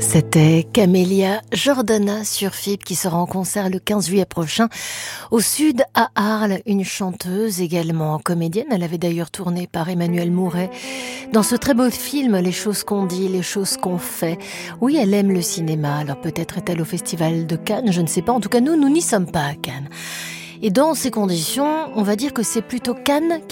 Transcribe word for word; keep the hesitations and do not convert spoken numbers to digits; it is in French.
C'était Camélia Jordana sur F I B qui sera en concert le quinze juillet prochain au Sud à Arles. Une chanteuse également comédienne. Elle avait d'ailleurs tourné par Emmanuel Mouret dans ce très beau film Les choses qu'on dit, les choses qu'on fait. Oui, elle aime le cinéma. Alors peut-être est-elle au Festival de Cannes, je ne sais pas. En tout cas, nous, nous n'y sommes pas à Cannes. Et dans ces conditions, on va dire que c'est plutôt Cannes